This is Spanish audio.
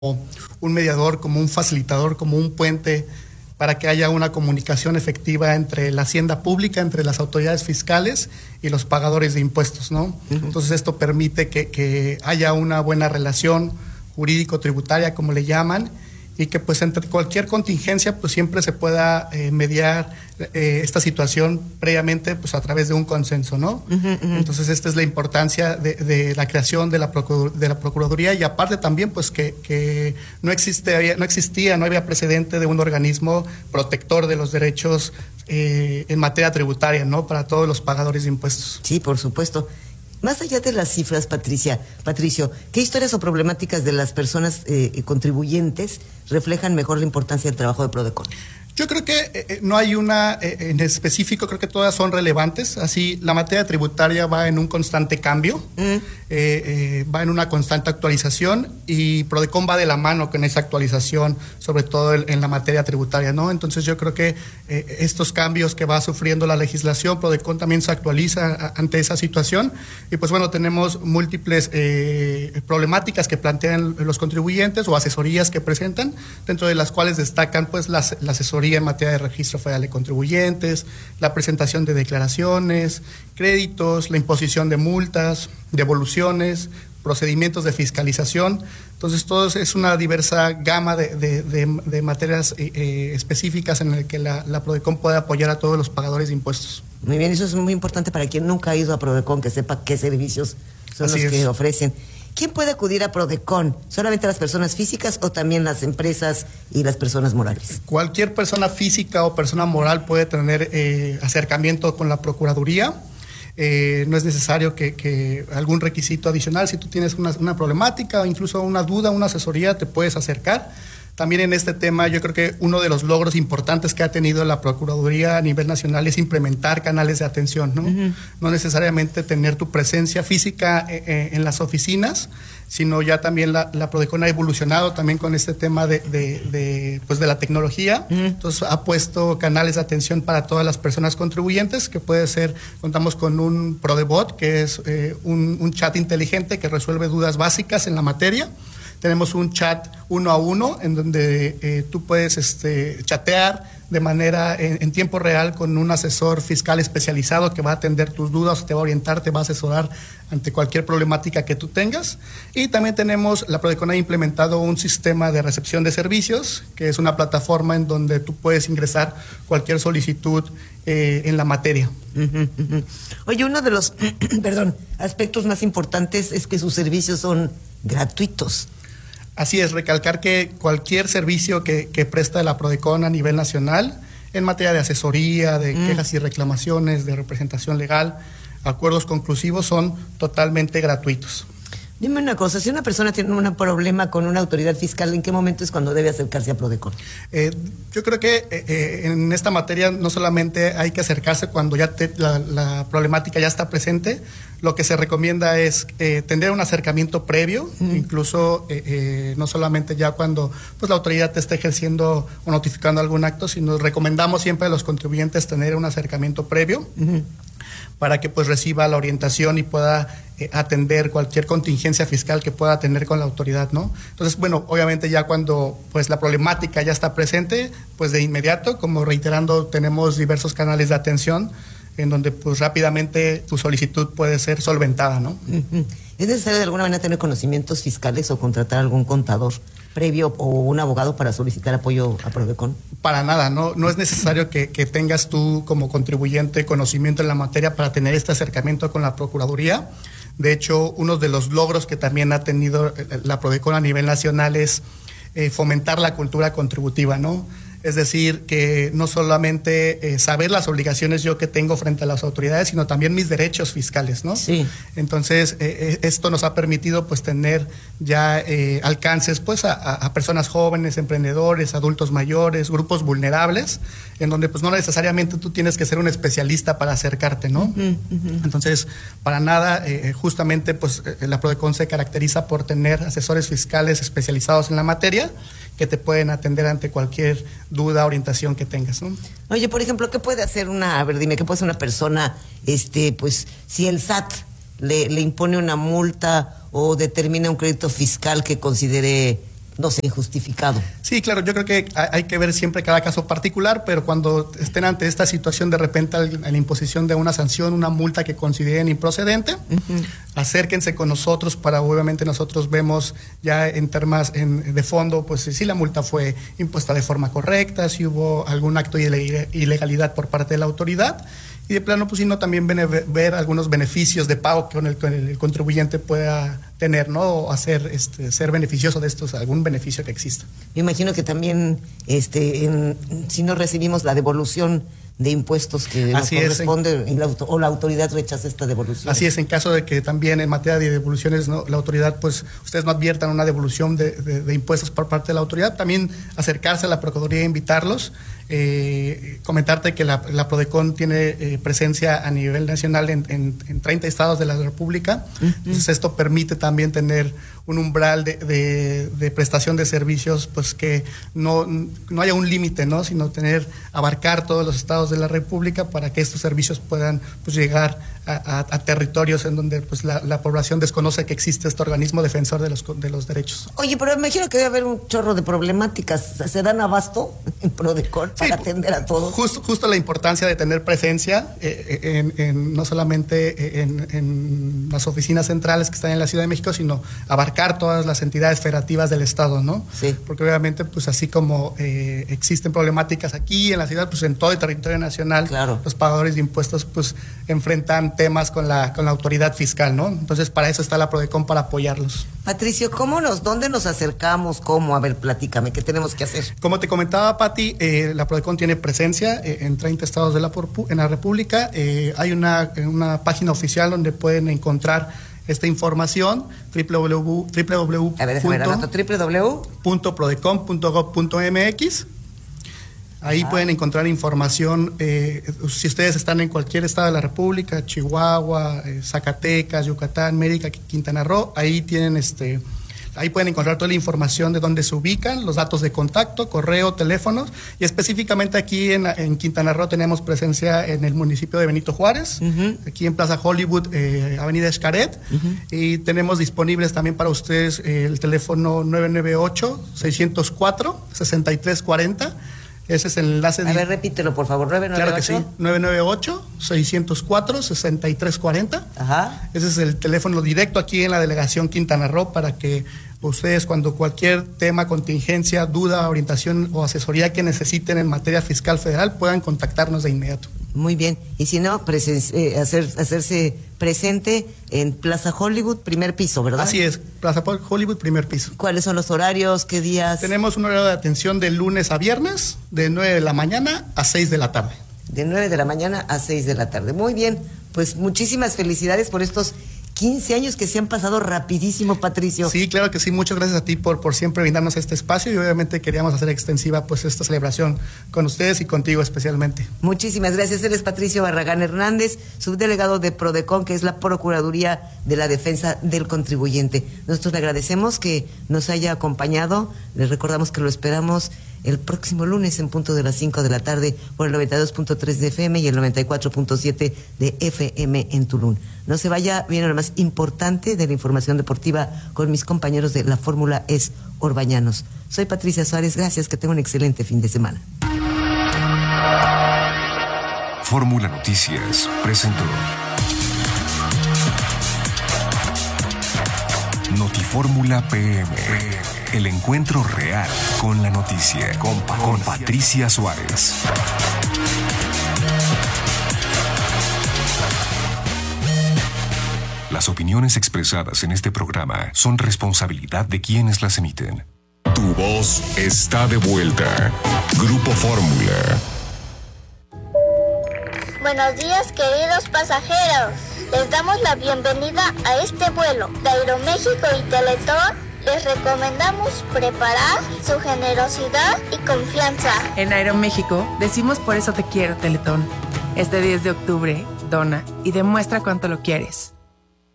un mediador, como un facilitador, como un puente para que haya una comunicación efectiva entre la hacienda pública, entre las autoridades fiscales y los pagadores de impuestos, ¿no? Entonces esto permite que haya una buena relación jurídico-tributaria, como le llaman, y que pues entre cualquier contingencia pues siempre se pueda mediar esta situación previamente pues a través de un consenso, ¿no? Entonces esta es la importancia de la creación de la Procuraduría, y aparte también pues que no había precedente de un organismo protector de los derechos en materia tributaria, ¿no? Para todos los pagadores de impuestos. Sí, por supuesto. Más allá de las cifras, Patricio, ¿qué historias o problemáticas de las personas contribuyentes reflejan mejor la importancia del trabajo de Prodecon? Yo creo que no hay una en específico, creo que todas son relevantes. Así, la materia tributaria va en un constante cambio, va en una constante actualización, y Prodecon va de la mano con esa actualización, sobre todo en la materia tributaria, ¿no? Entonces yo creo que estos cambios que va sufriendo la legislación, Prodecon también se actualiza ante esa situación, y pues bueno, tenemos múltiples problemáticas que plantean los contribuyentes o asesorías que presentan, dentro de las cuales destacan pues la asesoría en materia de registro federal de contribuyentes, la presentación de declaraciones, créditos, la imposición de multas, devoluciones, procedimientos de fiscalización. Entonces, todo es una diversa gama de materias específicas en las que la Prodecon puede apoyar a todos los pagadores de impuestos. Muy bien, eso es muy importante para quien nunca ha ido a Prodecon, que sepa qué servicios son Así los que es. ofrecen. ¿Quién puede acudir a Prodecon? ¿Solamente las personas físicas o también las empresas y las personas morales? Cualquier persona física o persona moral puede tener acercamiento con la Procuraduría. No es necesario que algún requisito adicional. Si tú tienes una problemática o incluso una duda, una asesoría, te puedes acercar. También en este tema yo creo que uno de los logros importantes que ha tenido la Procuraduría a nivel nacional es implementar canales de atención, ¿no? No necesariamente tener tu presencia física en las oficinas, sino ya también la Prodecon ha evolucionado también con este tema de la tecnología. Entonces ha puesto canales de atención para todas las personas contribuyentes, que puede ser, contamos con un Prodebot, que es un chat inteligente que resuelve dudas básicas en la materia. Tenemos un chat 1 a 1 en donde tú puedes chatear de manera en tiempo real con un asesor fiscal especializado que va a atender tus dudas, te va a orientar, te va a asesorar ante cualquier problemática que tú tengas. Y también la Prodecon ha implementado un sistema de recepción de servicios, que es una plataforma en donde tú puedes ingresar cualquier solicitud en la materia. Oye, uno de los aspectos más importantes es que sus servicios son gratuitos. Así es, recalcar que cualquier servicio que presta la Prodecon a nivel nacional, en materia de asesoría, de quejas y reclamaciones, de representación legal, acuerdos conclusivos, son totalmente gratuitos. Dime una cosa, si una persona tiene un problema con una autoridad fiscal, ¿en qué momento es cuando debe acercarse a Prodecon? Yo creo que en esta materia no solamente hay que acercarse cuando ya la problemática ya está presente. Lo que se recomienda es tener un acercamiento previo, incluso no solamente ya cuando pues la autoridad te está ejerciendo o notificando algún acto, sino recomendamos siempre a los contribuyentes tener un acercamiento previo para que pues reciba la orientación y pueda atender cualquier contingencia fiscal que pueda tener con la autoridad, ¿no? Entonces, bueno, obviamente ya cuando pues la problemática ya está presente, pues de inmediato, como reiterando, tenemos diversos canales de atención en donde pues rápidamente tu solicitud puede ser solventada, ¿no? ¿Es necesario de alguna manera tener conocimientos fiscales o contratar algún contador previo o un abogado para solicitar apoyo a Prodecon? Para nada, no es necesario que tengas tú como contribuyente conocimiento en la materia para tener este acercamiento con la Procuraduría. De hecho, uno de los logros que también ha tenido la Prodecon a nivel nacional es fomentar la cultura contributiva, ¿no? Es decir, que no solamente saber las obligaciones yo que tengo frente a las autoridades, sino también mis derechos fiscales, ¿no? Sí. Entonces, esto nos ha permitido pues tener ya alcances pues a personas jóvenes, emprendedores, adultos mayores, grupos vulnerables, en donde pues no necesariamente tú tienes que ser un especialista para acercarte, ¿no? Entonces, para nada, justamente pues la Prodecon se caracteriza por tener asesores fiscales especializados en la materia, que te pueden atender ante cualquier duda, orientación que tengas, ¿no? Oye, por ejemplo, ¿qué puede hacer qué puede hacer una persona, pues, si el SAT le impone una multa o determina un crédito fiscal que considere no sé, injustificado. Sí, claro, yo creo que hay que ver siempre cada caso particular, pero cuando estén ante esta situación de repente a la imposición de una sanción, una multa que consideren improcedente, acérquense con nosotros para, obviamente nosotros vemos ya en temas de fondo, pues si la multa fue impuesta de forma correcta, si hubo algún acto de ilegalidad por parte de la autoridad. Y de plano, pues, sino también ver algunos beneficios de pago que el contribuyente pueda tener, ¿no? O hacer, ser beneficioso de estos, algún beneficio que exista. Me imagino que también, si no recibimos la devolución de impuestos que nos corresponde o la autoridad rechaza esta devolución. Así es, en caso de que también en materia de devoluciones, ¿no?, la autoridad, pues ustedes no adviertan una devolución de impuestos por parte de la autoridad, también acercarse a la Procuraduría e invitarlos. Comentarte que la Prodecon tiene presencia a nivel nacional en 30 estados de la República. Entonces esto permite también tener un umbral de prestación de servicios, pues que no haya un límite, ¿no?, sino abarcar todos los estados de la República para que estos servicios puedan, pues, llegar a territorios en donde, pues, la población desconoce que existe este organismo defensor de los derechos. Oye, pero me imagino que debe haber un chorro de problemáticas. ¿Se dan abasto en Prodecon para atender a todos? Justo la importancia de tener presencia no solamente en las oficinas centrales que están en la Ciudad de México, sino abarcar todas las entidades federativas del Estado, ¿no? Sí. Porque obviamente, pues así como existen problemáticas aquí en la ciudad, pues en todo el territorio nacional, claro, los pagadores de impuestos, pues enfrentan temas con la autoridad fiscal, ¿no? Entonces, para eso está la Prodecon, para apoyarlos. Patricio, ¿dónde nos acercamos? ¿Cómo? A ver, platícame, ¿qué tenemos que hacer? Como te comentaba, Pati, la Prodecon tiene presencia en 30 estados en la República. Hay una página oficial donde pueden encontrar esta información, www.prodecon.gov.mx. Ahí pueden encontrar información, si ustedes están en cualquier estado de la República, Chihuahua, Zacatecas, Yucatán, Mérida, Quintana Roo, ahí tienen ahí pueden encontrar toda la información de dónde se ubican, los datos de contacto, correo, teléfonos, y específicamente aquí en Quintana Roo tenemos presencia en el municipio de Benito Juárez, aquí en Plaza Hollywood, Avenida Xcaret, y tenemos disponibles también para ustedes el teléfono 998-604-6340. Ese es el enlace. A ver, repítelo, por favor, 998. Claro que sí, 998-604-6340. Ajá. Ese es el teléfono directo aquí en la delegación Quintana Roo para que ustedes, cuando cualquier tema, contingencia, duda, orientación o asesoría que necesiten en materia fiscal federal, puedan contactarnos de inmediato. Muy bien. Y si no, hacerse presente en Plaza Hollywood, primer piso, ¿verdad? Así es, Plaza Hollywood, primer piso. ¿Cuáles son los horarios? ¿Qué días? Tenemos un horario de atención de lunes a viernes, de 9 de la mañana a 6 de la tarde. De 9 de la mañana a 6 de la tarde. Muy bien, pues muchísimas felicidades por estos 15 años que se han pasado rapidísimo, Patricio. Sí, claro que sí. Muchas gracias a ti por siempre brindarnos este espacio, y obviamente queríamos hacer extensiva, pues, esta celebración con ustedes y contigo especialmente. Muchísimas gracias. Él es Patricio Barragán Hernández, subdelegado de Prodecon, que es la Procuraduría de la Defensa del Contribuyente. Nosotros le agradecemos que nos haya acompañado. Les recordamos que lo esperamos el próximo lunes en punto de las 5 de la tarde por el 92.3 de FM y el 94.7 de FM en Tulum. No se vaya, viene lo más importante de la información deportiva con mis compañeros de la Fórmula Es Orbañanos. Soy Patricia Suárez, gracias, que tenga un excelente fin de semana. Fórmula Noticias presentó Notifórmula PM. El encuentro real con la noticia. Con Patricia Suárez. Las opiniones expresadas en este programa son responsabilidad de quienes las emiten. Tu voz está de vuelta. Grupo Fórmula. Buenos días, queridos pasajeros. Les damos la bienvenida a este vuelo de Aeroméxico y Teletón. Les recomendamos preparar su generosidad y confianza. En Aeroméxico decimos por eso te quiero, Teletón. Este 10 de octubre, dona y demuestra cuánto lo quieres.